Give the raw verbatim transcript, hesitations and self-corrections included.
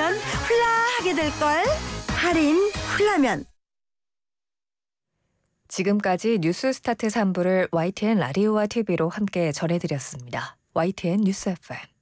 사면 훌라하게 될걸. 할인 훌라면. 지금까지 뉴스스타트 삼 부를 와이티엔 라디오와 티비로 함께 전해드렸습니다. 와이티엔 뉴스 에프엠.